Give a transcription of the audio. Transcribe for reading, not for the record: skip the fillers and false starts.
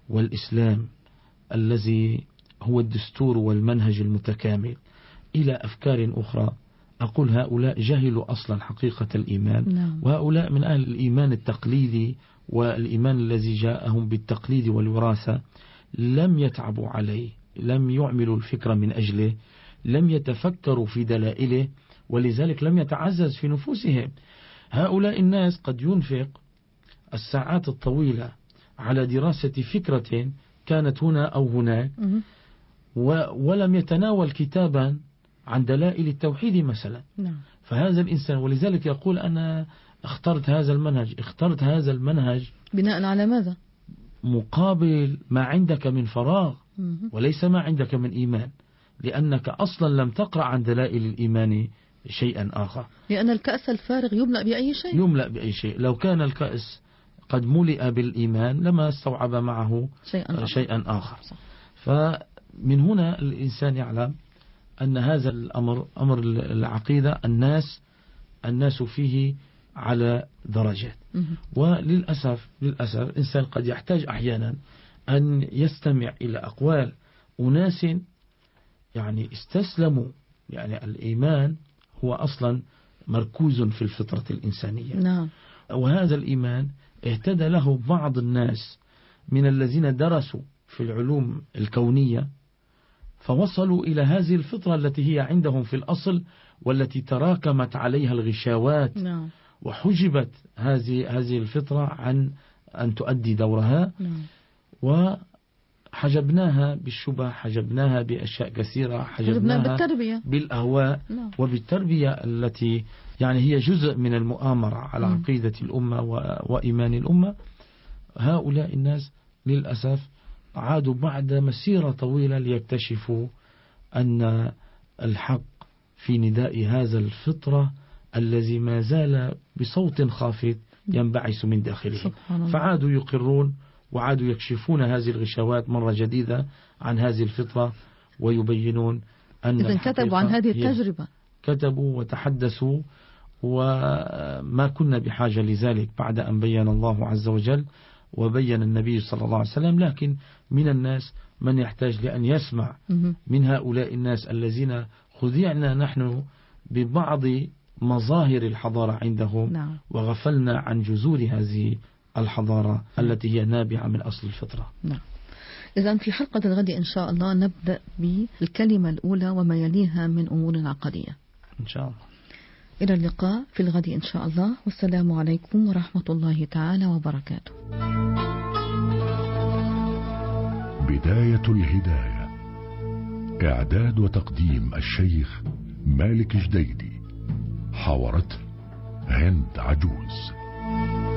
والإسلام الذي هو الدستور والمنهج المتكامل إلى أفكار أخرى، أقول هؤلاء جهلوا أصلا حقيقة الإيمان. وهؤلاء من أهل الإيمان التقليدي والإيمان الذي جاءهم بالتقليد والوراثة، لم يتعبوا عليه، لم يعملوا الفكر من أجله، لم يتفكروا في دلائله، ولذلك لم يتعزز في نفوسهم. هؤلاء الناس قد ينفق الساعات الطويلة على دراسة فكرة كانت هنا أو هناك، ولم يتناول كتابا عن دلائل التوحيد مثلا. فهذا الإنسان، ولذلك يقول أنا اخترت هذا المنهج بناء على ماذا؟ مقابل ما عندك من فراغ وليس ما عندك من إيمان، لأنك أصلا لم تقرأ عن دلائل الإيمان شيئا آخر. لأن الكأس الفارغ يملأ بأي شيء. لو كان الكأس قد ملئ بالإيمان لما استوعب معه شيئا آخر. فمن هنا الإنسان يعلم أن هذا الأمر، أمر العقيدة، الناس فيه على درجات. وللأسف الإنسان قد يحتاج أحيانا أن يستمع إلى أقوال أناس يعني استسلموا. يعني الإيمان هو أصلا مركوز في الفطرة الإنسانية. وهذا الإيمان اهتدى له بعض الناس من الذين درسوا في العلوم الكونية، فوصلوا إلى هذه الفطرة التي هي عندهم في الأصل، والتي تراكمت عليها الغشاوات وحجبت هذه الفطرة عن أن تؤدي دورها. وحجبناها بالشبه، حجبناها بأشياء كثيرة، حجبناها بالأهواء وبالتربية التي يعني هي جزء من المؤامرة على عقيدة الأمة وإيمان الأمة. هؤلاء الناس للأسف عادوا بعد مسيرة طويلة ليكتشفوا أن الحق في نداء هذا الفطرة الذي ما زال بصوت خافت ينبعث من داخله. فعادوا يقرون وعادوا يكشفون هذه الغشوات مرة جديدة عن هذه الفطرة، ويبينون أن إذن كتبوا عن هذه التجربة، كتبوا وتحدثوا، وما كنا بحاجة لذلك بعد أن بين الله عز وجل وبين النبي صلى الله عليه وسلم. لكن من الناس من يحتاج لأن يسمع من هؤلاء الناس الذين خدعنا نحن ببعض مظاهر الحضارة عندهم، وغفلنا عن جذور هذه الحضارة التي هي نابعة من أصل الفطرة. إذن في حلقة الغد إن شاء الله نبدأ بالكلمة الأولى وما يليها من أمور عقدية إن شاء الله. إلى اللقاء في الغد إن شاء الله، والسلام عليكم ورحمة الله تعالى وبركاته. بداية الهداية، إعداد وتقديم الشيخ مالك جديدي، حاورته هند عجوز.